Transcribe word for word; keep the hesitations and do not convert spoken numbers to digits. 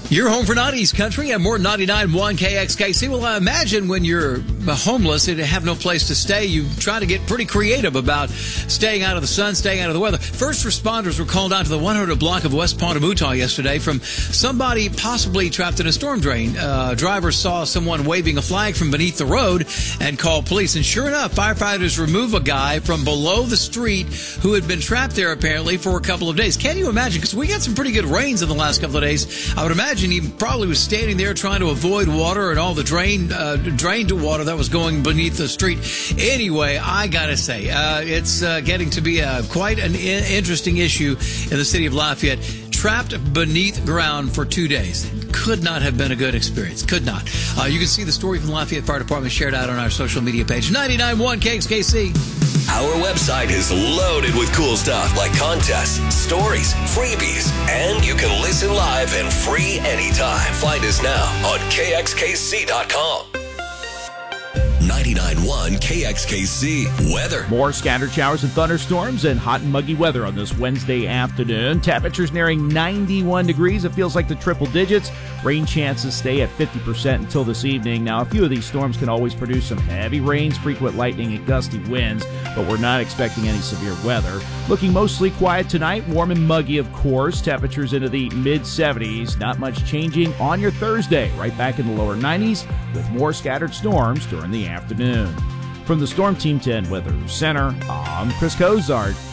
You're home for nineties country and more ninety-nine point one K X K C. Well, I imagine when you're homeless and have no place to stay, you try to get pretty creative about staying out of the sun, staying out of the weather. First responders were called out to the one hundred block of West Pondamutah yesterday from somebody possibly trapped in a storm drain. Uh, drivers saw someone waving a flag from beneath the road and called police. And sure enough, firefighters remove a guy from below the street who had been trapped there apparently for a couple of days. Can you imagine? Because we got some pretty good rains in the last couple of days. I would imagine he probably was standing there trying to avoid water and all the drain, uh, drained water that was going beneath the street. Anyway, I gotta say, uh, it's uh, getting to be a, quite an I- interesting issue in the city of Lafayette. Trapped beneath ground for two days. Could not have been a good experience. Could not. Uh, you can see the story from the Lafayette Fire Department shared out on our social media page. ninety-nine point one K X K C. Our website is loaded with cool stuff like contests, stories, freebies, and you can listen live and free anytime. Find us now on K X K C dot com. ninety-nine point one K X K C weather. More scattered showers and thunderstorms and hot and muggy weather on this Wednesday afternoon. Temperatures nearing ninety-one degrees. It feels like the triple digits. Rain chances stay at fifty percent until this evening. Now, a few of these storms can always produce some heavy rains, frequent lightning, and gusty winds, but we're not expecting any severe weather. Looking mostly quiet tonight, warm and muggy, of course. Temperatures into the mid seventies. Not much changing on your Thursday. Right back in the lower nineties with more scattered storms during the afternoon. From the Storm Team ten Weather Center, I'm Chris Cozart.